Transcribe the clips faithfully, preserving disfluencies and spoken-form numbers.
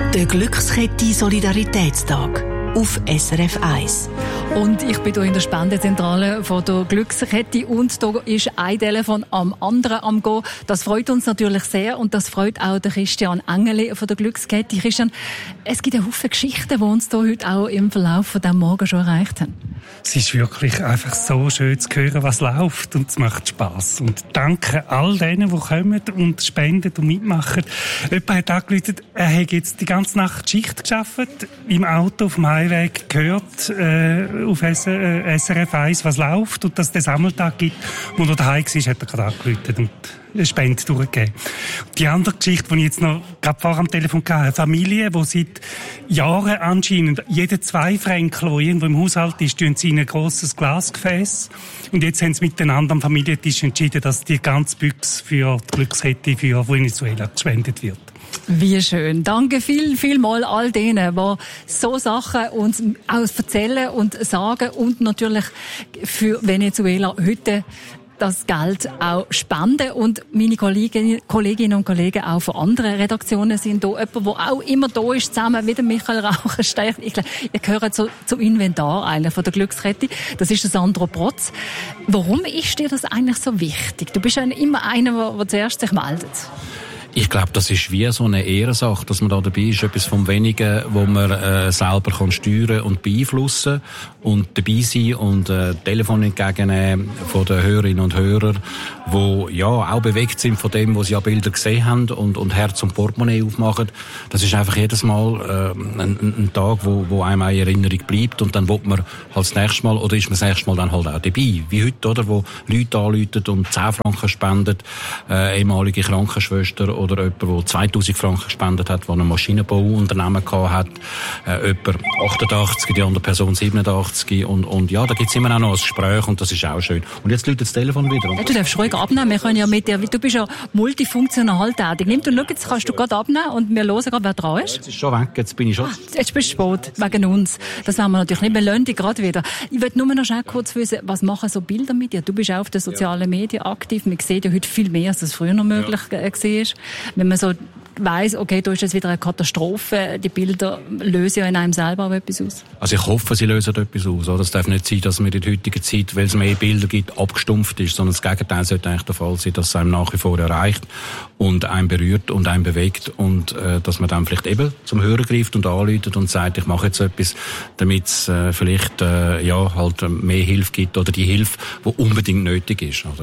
Der Glückskette Solidaritätstag auf S R F eins. Und ich bin hier in der Spendenzentrale von der Glückskette und da ist ein Telefon am anderen am Gehen. Das freut uns natürlich sehr und das freut auch den Christian Engeli von der Glückskette. Christian, es gibt einen Haufen Geschichten, die uns hier heute auch im Verlauf von diesem Morgen schon erreicht haben. Es ist wirklich einfach so schön zu hören, was läuft, und es macht Spass. Und danke all denen, die kommen und spenden und mitmachen. Jemand hat angerufen, er hat jetzt die ganze Nacht Schicht gearbeitet, im Auto auf dem Heimweg gehört, äh, auf S R F eins, was läuft, und dass es den Sammeltag gibt. Wo er daheim war, hat er gerade angerufen und eine Spende durchgegeben. Die andere Geschichte, die ich jetzt noch gerade vorher am Telefon hatte, eine Familie, die seit Jahren anscheinend jeden zwei Fränkel, der irgendwo im Haushalt ist, tun sie in ein grosses Glasgefäß. Und jetzt haben sie miteinander am Familientisch entschieden, dass die ganze Büchse für die Glückskette für Venezuela gespendet wird. Wie schön. Danke viel, viel mal all denen, die so Sachen uns auch erzählen und sagen und natürlich für Venezuela heute das Geld auch spenden. Und meine Kolleginnen, Kolleginnen und Kollegen auch von anderen Redaktionen sind da. Jemand, der auch immer da ist, zusammen mit dem Michael Rauchenstein. Ich glaube, ihr gehört so zum Inventar eigentlich von der Glückskette. Das ist der Sandro Protz. Warum ist dir das eigentlich so wichtig? Du bist ja immer einer, der zuerst sich meldet. Ich glaube, das ist wie so eine Ehrensache, dass man da dabei ist, etwas vom Wenigen, wo man äh, selber kann steuern und beeinflussen und dabei sein und äh, Telefon entgegennehmen von den Hörerinnen und Hörern, die ja auch bewegt sind von dem, was sie an Bilder gesehen haben und, und Herz und Portemonnaie aufmachen. Das ist einfach jedes Mal äh, ein, ein Tag, wo, wo einem eine Erinnerung bleibt, und dann will man halt das nächste Mal, oder ist man das nächste Mal dann halt auch dabei. Wie heute, oder, wo Leute anrufen und zehn Franken spenden, äh, ehemalige Krankenschwester oder jemand, der zweitausend Franken gespendet hat, der ein Maschinenbauunternehmen gehabt hat, äh, jemand achtundachtzig, die andere Person siebenundachtzig, und, und ja, da gibt's immer auch noch ein Gespräch, und das ist auch schön. Und jetzt läutet das Telefon wieder. Ja, du darfst ruhig abnehmen, wir können ja mit dir, du bist ja multifunktional tätig. Nimm du, schau, jetzt kannst du gerade abnehmen und wir hören gerade, wer dran ist. Ja, jetzt ist schon weg, jetzt bin ich schon... Ah, jetzt bist du spät, wegen uns. Das wollen wir natürlich nicht, wir lassen dich gerade wieder. Ich will nur noch schnell kurz wissen, was machen so Bilder mit dir? Du bist auch auf den sozialen ja. Medien aktiv, man sieht ja heute viel mehr, als das früher noch möglich ja. war. Wenn man so weiss, okay, da ist jetzt wieder eine Katastrophe, die Bilder lösen ja in einem selber auch etwas aus. Also ich hoffe, sie lösen etwas aus. Oder? Es darf nicht sein, dass man in der heutigen Zeit, weil es mehr Bilder gibt, abgestumpft ist, sondern das Gegenteil sollte eigentlich der Fall sein, dass es einem nach wie vor erreicht und einen berührt und einen bewegt, und äh, dass man dann vielleicht eben zum Hörer greift und anruft und sagt, ich mache jetzt etwas, damit es äh, vielleicht äh, ja, halt mehr Hilfe gibt, oder die Hilfe, die unbedingt nötig ist. Oder?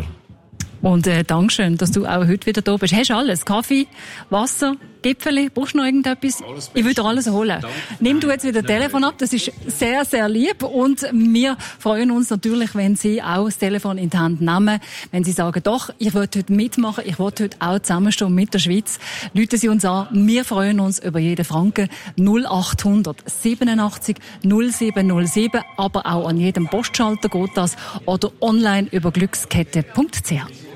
Und äh, Dankeschön, dass du auch heute wieder da bist. Hast du alles? Kaffee, Wasser, Gipfeli? Brauchst du noch irgendetwas? Ich würde alles holen. Danke. Nimm du jetzt wieder das Telefon ab. Das ist sehr, sehr lieb. Und wir freuen uns natürlich, wenn Sie auch das Telefon in die Hand nehmen. Wenn Sie sagen, doch, ich will heute mitmachen, ich will heute auch zusammenstehen mit der Schweiz. Rufen Sie uns an. Wir freuen uns über jeden Franken. null achthundert siebenundachtzig null sieben null sieben. Aber auch an jedem Postschalter geht das. Oder online über glückskette punkt c h.